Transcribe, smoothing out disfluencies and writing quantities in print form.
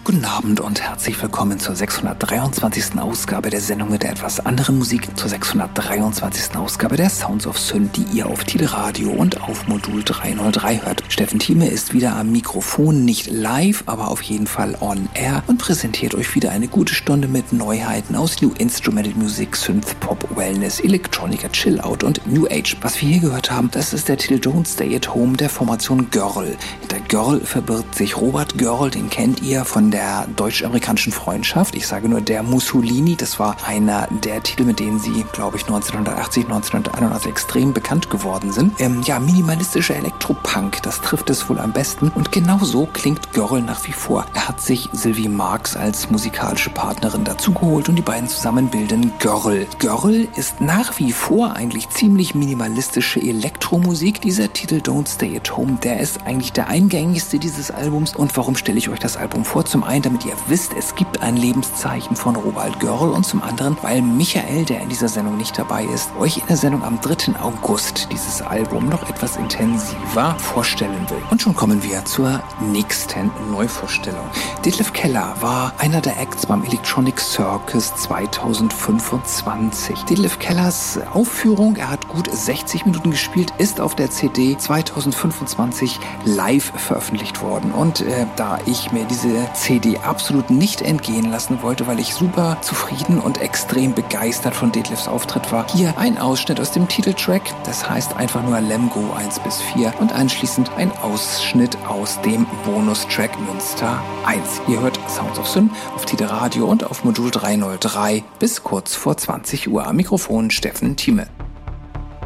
Guten Abend und herzlich willkommen zur 623. Ausgabe der Sendung mit der etwas anderen Musik, zur 623. Ausgabe der Sounds of Syn, die ihr auf Tide Radio und auf Modul 303 hört. Steffen Thieme ist wieder am Mikrofon, nicht live, aber auf jeden Fall on air und präsentiert euch wieder eine gute Stunde mit Neuheiten aus New Instrumental Music, Synth, Pop, Wellness, Electronica, Chill Out und New Age. Was wir hier gehört haben, das ist der Titel Don't Stay at Home der Formation Girl. Hinter Girl verbirgt sich Robert Girl, den kennt ihr von der deutsch-amerikanischen Freundschaft. Ich sage nur der Mussolini, das war einer der Titel, mit denen sie, glaube ich, 1980, 1981 extrem bekannt geworden sind. Minimalistischer Elektropunk, das trifft es wohl am besten. Und genauso klingt Girl nach wie vor. Er hat sich Sylvie Marx als musikalische Partnerin dazugeholt und die beiden zusammen bilden Girl. Girl ist nach wie vor eigentlich ziemlich minimalistische Elektromusik. Dieser Titel Don't Stay at Home, der ist eigentlich der eingängigste dieses Albums. Und warum stelle ich euch das Album vor? Zum einen, damit ihr wisst, es gibt ein Lebenszeichen von Robert Girl und zum anderen, weil Michael, der in dieser Sendung nicht dabei ist, euch in der Sendung am 3. August dieses Album noch etwas intensiver vorstellen will. Und schon kommen wir zur nächsten Neuvorstellung. Detlef Keller war einer der Acts beim Electronic Circus 2025. Detlef Kellers Aufführung, er hat gut 60 Minuten gespielt, ist auf der CD 2025 live veröffentlicht worden. Und da ich mir diese CD absolut nicht entgehen lassen wollte, weil ich super zufrieden und extrem begeistert von Detlefs Auftritt war, hier ein Ausschnitt aus dem Titeltrack, das heißt einfach nur Lemgo 1-4 und anschließend ein Ausschnitt aus dem Bonustrack Münster 1. Ihr hört Sounds of Syn auf Tide Radio und auf Modul 303 bis kurz vor 20 Uhr. Am Mikrofon Steffen Thieme.